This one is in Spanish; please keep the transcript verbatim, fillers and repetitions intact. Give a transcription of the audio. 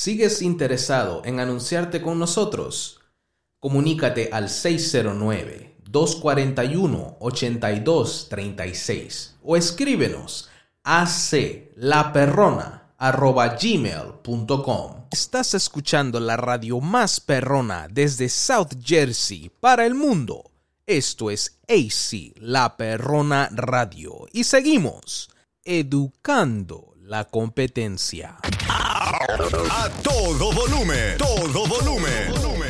¿Sigues interesado en anunciarte con nosotros? Comunícate al seis cero nueve, dos cuatro uno, ocho dos tres seis o escríbenos a aclaperrona arroba gmail punto com. Estás escuchando la radio más perrona desde South Jersey para el mundo. Esto es A C La Perrona Radio y seguimos educando la competencia. A todo volumen, todo volumen, volumen.